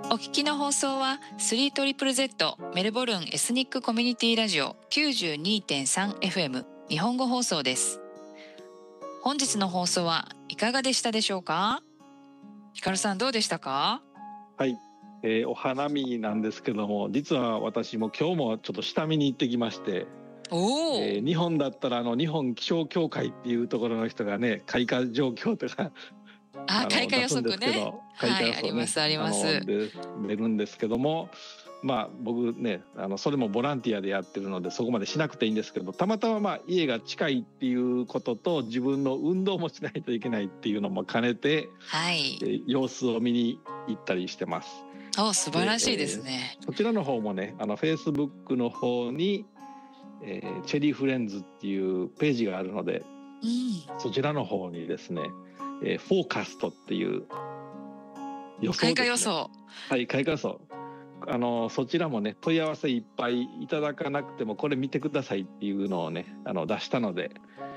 お聞きの放送は 3ZZZ メルボルンエスニックコミュニティラジオ 92.3FM 日本語放送です。本日の放送はいかがでしたでしょうか？ひかるさん、どうでしたか？ はい、お花見なんですけども、実は私も今日もちょっと下見に行ってきまして、日本だったら日本気象協会っていうところの人がね、開花状況とか開花予測ね。 開花予測ね、 ありますあります。 で出るんですけども、僕ねそれもボランティアでやってるのでそこまでしなくていいんですけど、たまたま家が近いっていうことと自分の運動もしないといけないっていうのも兼ねて、様子を見に行ったりしてます。 素晴らしいですね。 そちらの方もね、Facebook の方に、チェリーフレンズっていうページがあるので、そちらの方にですね、フォーカストっていう予想ですね。 開花予想。 はい、開花予想。そちらもね、問い合わせいっぱいいただかなくてもこれ見てくださいっていうのをね出したので、